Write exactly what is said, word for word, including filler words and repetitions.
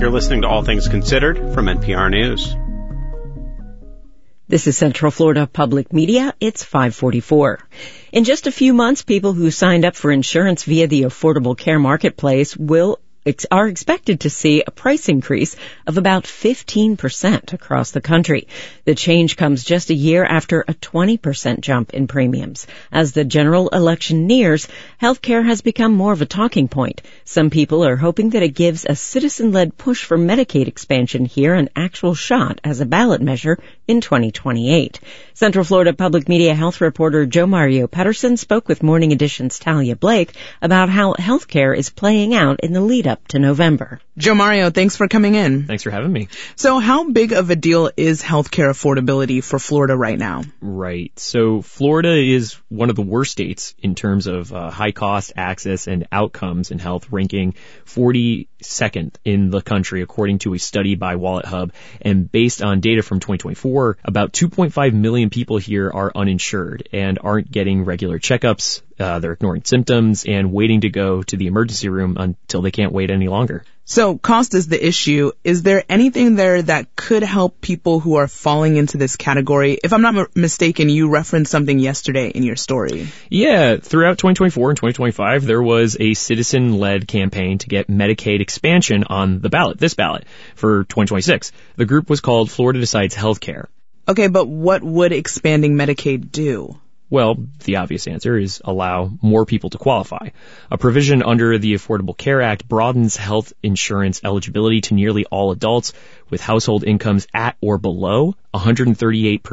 You're listening to All Things Considered from N P R News. This is Central Florida Public Media. It's five forty-four. In just a few months, people who signed up for insurance via the Affordable Care Marketplace will are expected to see a price increase of about fifteen percent across the country. The change comes just a year after a twenty percent jump in premiums. As the general election nears, healthcare has become more of a talking point. Some people are hoping that it gives a citizen-led push for Medicaid expansion here an actual shot as a ballot measure in twenty twenty-eight. Central Florida Public Media health reporter Joe Mario Patterson spoke with Morning Edition's Talia Blake about how healthcare is playing out in the lead-up to November. Joe Mario, thanks for coming in. Thanks for having me. So how big of a deal is healthcare affordability for Florida right now? Right. So Florida is one of the worst states in terms of uh, high cost, access, and outcomes in health, ranking forty-second in the country according to a study by WalletHub. And based on data from twenty twenty-four, about two point five million people here are uninsured and aren't getting regular checkups. Uh, they're ignoring symptoms and waiting to go to the emergency room until they can't wait any longer. So cost is the issue. Is there anything there that could help people who are falling into this category? If I'm not m- mistaken, you referenced something yesterday in your story. Yeah, throughout twenty twenty-four and twenty twenty-five, there was a citizen-led campaign to get Medicaid expansion on the ballot, this ballot, for twenty twenty-six. The group was called Florida Decides Healthcare. Okay, but what would expanding Medicaid do? Well, the obvious answer is allow more people to qualify. A provision under the Affordable Care Act broadens health insurance eligibility to nearly all adults with household incomes at or below one hundred thirty-eight percent